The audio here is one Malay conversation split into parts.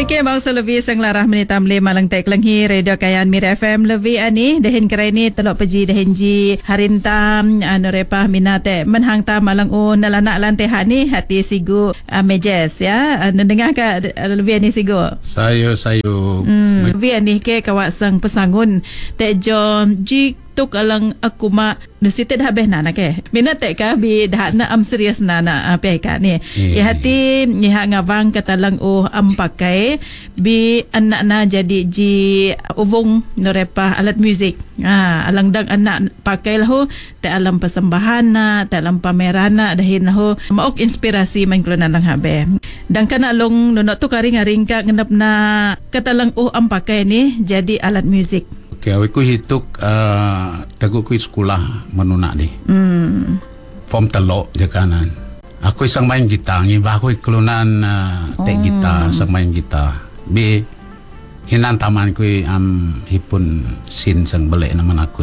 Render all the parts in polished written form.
Okey, bangsa lebih sang larah menitam le malang tek langhi radio kayan Mir FM lebih ani dehin kerai ni telok peji dehin ji harintam anu repah minate menhang ta malang nalanak lante ni hati sigu mejes ya dengar ka lebih ani sigu sayo lebih ani ke kawasan pesangun tek jom ji tuk alang aku mak nusite dah habis nana ke minat tek ka bi dah na am serius nana apa ka ni hati ni hak ngabang katalang am pakai bi anak na jadi ji uvung norepa alat muzik alang dang anak pakai lahu tak alam persembahan na tak alam pameran na dahin lahu maok inspirasi main kelunan lang habe dan kana long nonok tu karing-aring ka ngenap na katalang am pakai ni jadi alat muzik. Okay, aku hituk tagu ku sekolah menunak ni. Form telok je kanan. Aku isang main gitar ni, aku kelunan tek gitar, sang main gitar. Bi hinan taman ku hipun sin sang belek naman aku.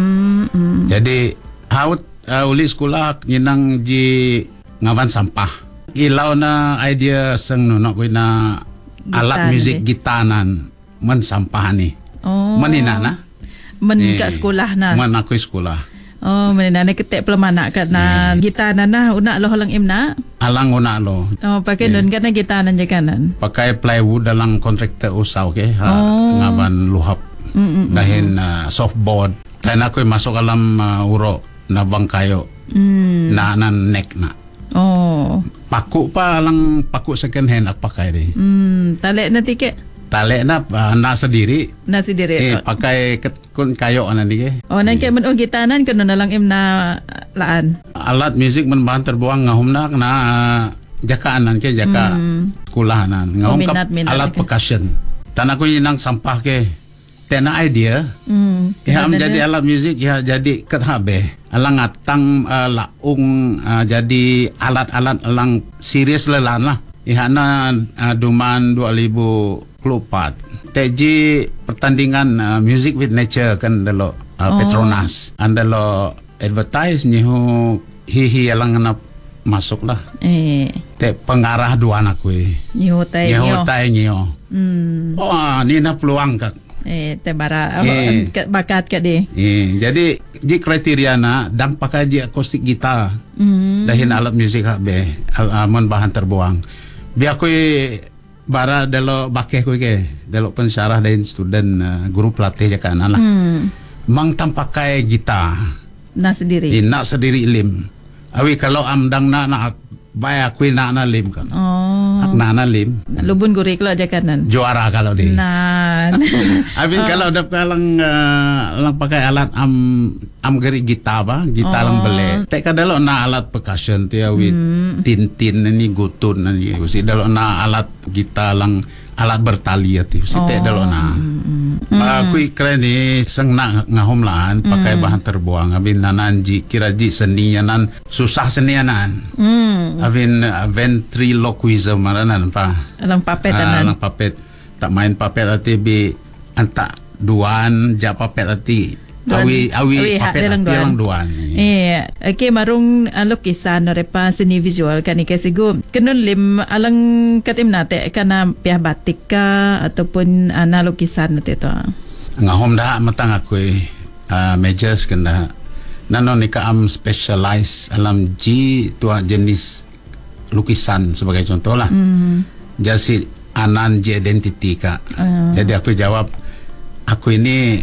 Jadi haut uli sekolah nyinang ji ngawan sampah. Ilau na idea sang nunok ku na alat muzik gitanan men sampah ni. Menina na kat sekolah na aku sekolah menina na ketek pelamanak kat na gitar na unak lo halang imna alang unak lo pakai don kan gitar nan je kanan pakai plywood dalam kontraktor usau ke ngaban luhap dahin softboard dan aku masuk dalam urok na bangkayo na neck na paku pa lang paku second hand aku pakai di talek na tiket talek na sendiri pakai kun kayo ana ni ke nanti men gitanan kena nalang imna laan alat muzik men bahan terbuang ngahum na kena jakaan ke jaka sekolah nan ngahum alat percussion tan aku inang sampah ke tena idea jadi alat muzik jadi ket habe alang atang laung jadi alat-alat alang serius lelan lah ihana duman 2024 teji pertandingan Music with Nature kan dalo Petronas andalo advertise nyihu hihi alang na masuk lah te pengarah dua anak ku nyihu tai nyihu ni na peluang kat te bara bakat kat di jadi di kriteria na dang pakai ji akustik gitar dahin alat muzik habe amon bahan terbuang biar aku bara dalo bakeh ku ke dalo pensyarah dahin student guru pelatih je kan lah mang tam pakai gitar nak sendiri lim awi kalau amdang na bayar aku na lim kan ak na lim lubun gurik lo je kanan juara kalau di nan abin kalau dapat lang pakai alat am geri gitar lang bele tek kadalo na alat percussion tu awi tintin ni gutun ni usi dalo na alat gitar lang alat bertali ati usi tek dalo na aku keren ni sang nak ngahom lan pakai bahan terbuang abin nanan ji kira ji senianan susah senianan abin ventriloquism maranan pa alang papet alang papet tak main papet ati bi antak duan ja papet ati awi papet ati lang duan okay marung lukisan repa seni visual kan ke sigu kenun lim alang katim nate kana piah batik ka ataupun ana lukisan nate to ngahom dah matang aku majors kena nano nika am specialize alam ji tua jenis lukisan sebagai contoh lah jadi anan je identity ka jadi aku jawab aku ini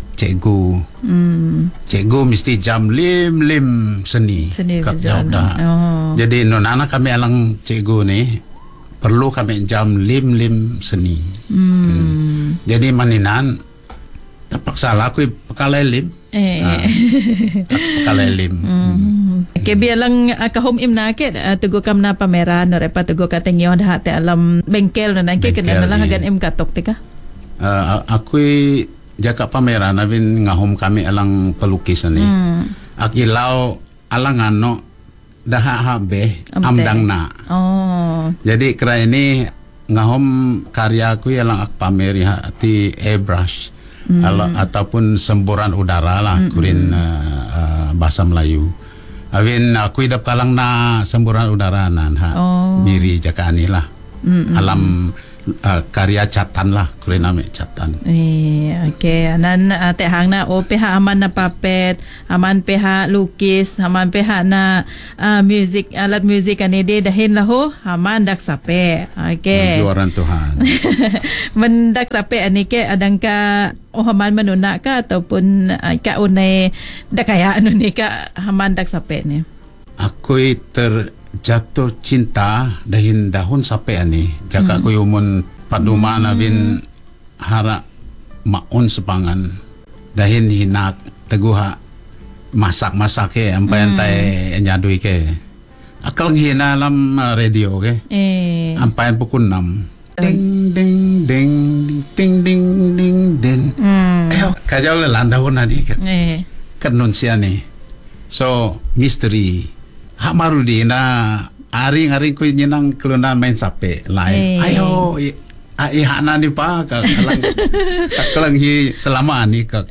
cikgu mesti jam lim seni kat jawab dah jadi nonana kami alang cikgu ni perlu kami jam lim seni jadi maninan terpaksa lah aku pakai lim pakai lim kebi alang kahom imna ke tugo kam na pameran repa tugo katengyo dah te alam bengkel nan ke kena lang agan im katok tika aku jaka pameran abin ngahom kami alang pelukisan ni akilau alang ano dah habe amdang na jadi kera ini ngahom karya aku alang ak pameri hati airbrush ataupun semburan udara lah kurin bahasa Melayu abin aku hidup kalang na semburan udara nan miri jaka ani lah alam karya catan lah, kuri nami catan. Okay, anan te hang na o peha aman na papet, aman peha lukis, aman peha na music, alat music ani de dahin laho, aman dak sape. Okay. Juaran Tuhan. Mendak sape ani ke adang ka haman manuna ka ataupun ka unay dakaya anu ni ka haman dak sape ni. Aku terjatuh cinta dahin dahun sape ani. Jaka aku yumun paduma nabin hara maun sepangan. Dahin hinak teguha masak-masak ke ampai antai nyadui ke. Akal hina lam radio ke. Ampai pukul 6. Ding ding ding ding ding ding ding. Ayo kajau le landahun ani kan. Kanun siani. So misteri. Hak marudi na aring-aring ko nyinang kelunan main sape lain. Ayo hak na ni pa kalang hi selama ni kak.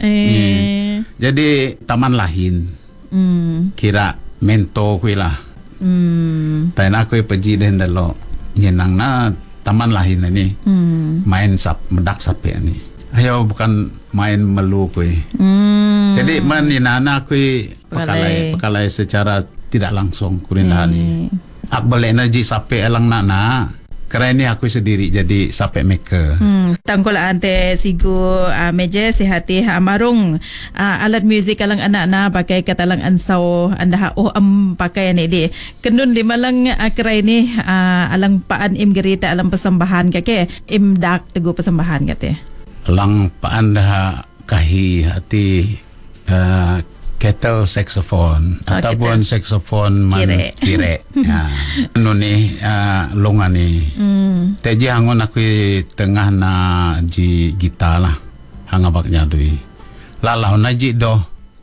Jadi taman lahin. Kira mento ko lah. Taina ko pergi den dalo nyinang na taman lahin ni. Main medak sape ni. Ayo bukan main melu ko. Jadi maninana ko pekalai secara tidak langsung kurindani. Ak boleh energi sape elang nana. Kerana ni aku sendiri jadi sape maker. Tangkol ante sigu meje sehati amarung alat muzik alang anak na pakai katalang ansaw anda pakai ni di. Kendun lima lang kerai ni alang paan im gerita alang persembahan kake im dak teguh persembahan kate. Alang paan dah kahi hati kettle saxophone ataupun saxophone kire. Anu ni longa ni. Teji hangon aku tengah na ji gitar lah. Hangabak nyadui. Lalau na ji do.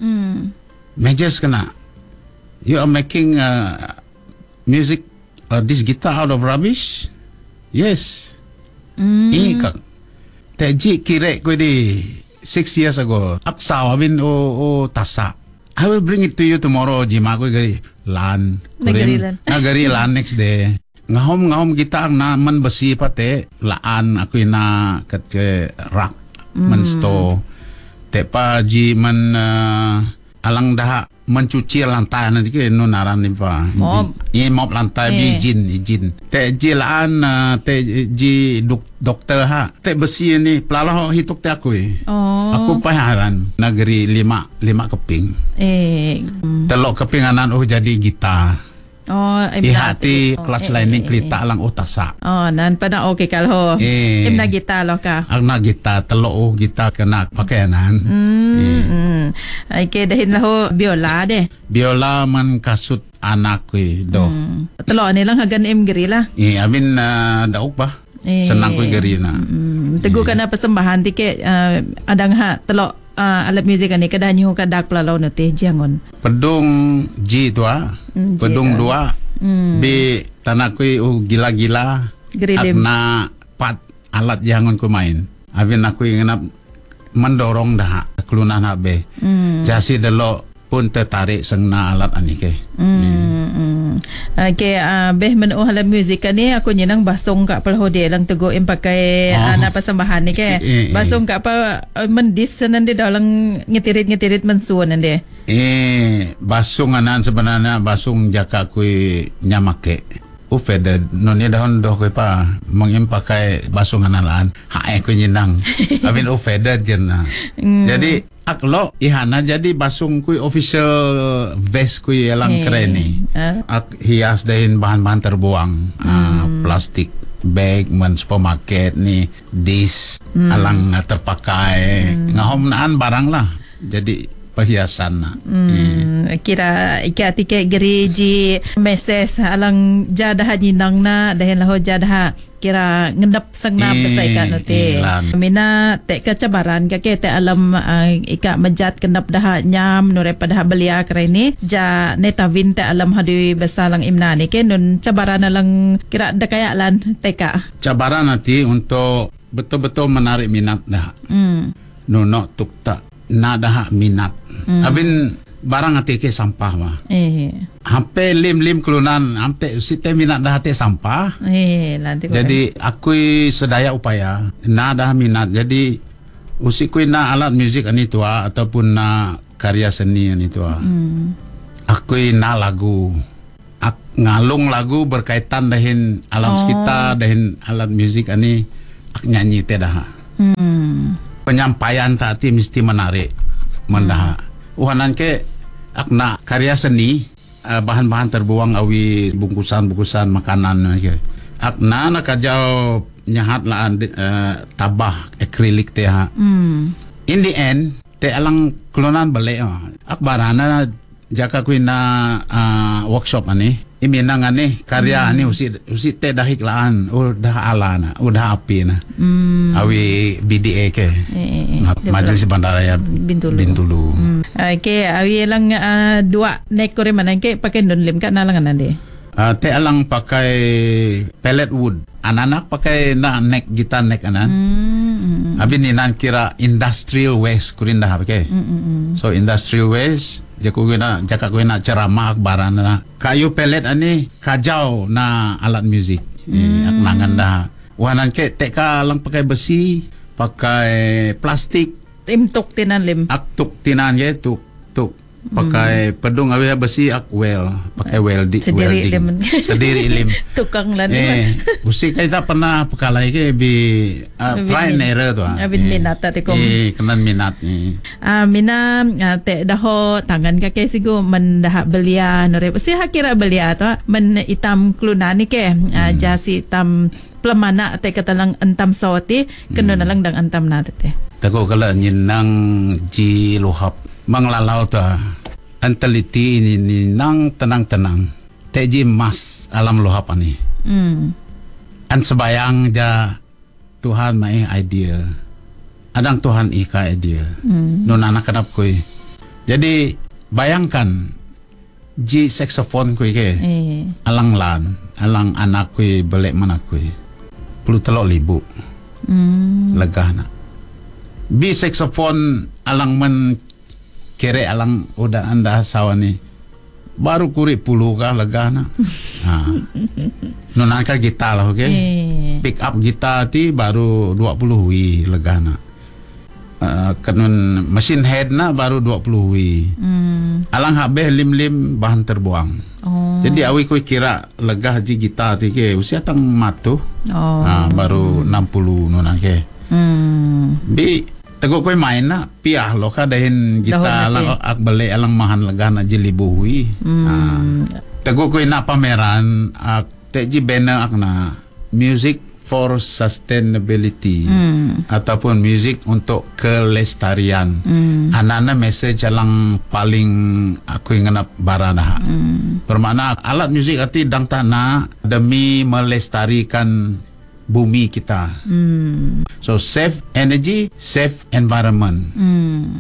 Mejes kena. You are making music this guitar out of rubbish? Yes. Kak. Teji kire ko di 6 years ago. Aksaw abin o tasa. I will bring it to you tomorrow. Jima ko gari lan. Nagari lan next day. Ngahom kita ang naman basi pate laan ako na kat rak mansto. Te pa ji man alang daha mencuci lantai nanti ke no naran ni pa. Mop lantai izin. Te ji laan te ji dokter ha. Te besi ni pelalah hituk te aku. Aku paharan negeri lima keping. Telok kepinganan jadi gitar. Ihati kelas lain ni kelita lang utasa. Nan pada okay kalau. Im na gitar lo ka. Ang na gitar telok gitar kena pakaianan. Ay dahin laho biola de. Biola man kasut anak ko do. Telok ni lang hagan im geri lah. Amin dauk ba. Senang ko geri na. Teguh kana persembahan tike adang ha telok alat muzik ni kada nyu kadak pelalau nete jangon. Pedung ji tua. Pedung dua. Di tanah ko gila-gila. Akna pat alat jangon ko main. Abin aku ingat mendorong dah kelunan habe. Jasi delo pun tertarik sengna alat ani ke. Okay, beh menu alat muzik ni aku nyenang basong kak pelhode lang teguh im pakai na persembahan ni ke. Basong kak apa mendis nanti dalang ngetirit mensuan nanti. Basong anan sebenarnya basong jaka kui nyamake. Ufeded noni dahon doh ko pa mangim pakai basong analan hae ko nyinang abin ufeded jena. Jadi aklo ihana jadi basong ku official vest ku yalang keren ni. Ak hias dahin bahan-bahan terbuang plastik bag man supermarket ni dis alang terpakai ngahom naan barang lah jadi perhiasan na. Kira tike gereji meses alang jadah jinang na dahin laho jadah kira ngendap sangna pesai ka note. Mina te kecabaran ka ke te alam ika majat kendap dah nyam nore pada belia kreni ja netavin te alam hadi besalang imna ni ke nun cabaran alang kira dakaya lan teka. Cabaran nanti untuk betul-betul menarik minat dah. Nuno tukta nada minat. Abin barang ati ke sampah mah. Hampe lim kelunan, hampe usite minat dah hati sampah. Lanti Jadi aku sedaya upaya, na dah minat. Jadi usiku na alat muzik ani tua ataupun na karya seni ani tua. Aku na lagu. Ngalung lagu berkaitan dengan alam sekitar, dengan alat muzik ani ak nyanyi teh dah. Penyampaian tadi mesti menarik, mendah. Uhanan ke ak na karya seni, bahan-bahan terbuang awi bungkusan-bungkusan makanan ke. Ak na kajau nyahat lah tabah akrilik teh. In the end, teh alang kelunan balik. Ak barana jaka ku na workshop ani. Iminang ani karya ani usit teh dah iklaan dah alana udah api na awi BDA ke Majelis Bandaraya Bintulu. Okay, awi lang dua nek kore mana ke pakai donlim kan nalangan ande. Teh alang pakai pellet wood. Anak-anak pakai nek gitar nek anan. Abi ni nan kira industrial waste kurin dah pakai. So industrial waste jaka ko na ceramah akbaran na kayu pellet ani kajau na alat muzik ak nangan dah wanan ke teka lang pakai besi pakai plastik tuk tinan lim ak tuk tinan ye tuk pakai pedung awi besi ak pakai welding sendiri lim tukang lan usi kita pernah pekalai ke bi try and error tu abin minat ta kom kenan minat mina te daho tangan ka ke sigo man dah belia nore si hakira belia to man itam klunani ke jasi tam plamana te katalang antam sawati keno nalang dang antam na te tago kala nang ji lohap manglalau ta antaliti ini nang tenang teji mas alam lohap ani an sebayang ja Tuhan mai idea adang Tuhan ika idea non anak kenap koi jadi bayangkan ji saxophone koi ke alang lan alang anak koi belek mana koi 10,000 legah na bi saxophone alang men kere alang udah anda sawani baru kuri puluh kah lega na nunangka gitar lah pick up gitar ti baru 20 wi lega na kanun mesin head na baru 20 wi alang habeh lim bahan terbuang jadi awi ko kira lega ji gitar ti ke usia tang matu baru 60 nunangke bi Tego koy main na piah lo ka dahin kita lang ak balik alang mahan lega na jilibuhui. Tego koy na pameran ak teji bena ak na music for sustainability ataupun music untuk kelestarian. Anana message alang paling aku ingat barana. Bermakna alat musik ati dang tanah demi melestarikan bumi kita. So save energy, save environment.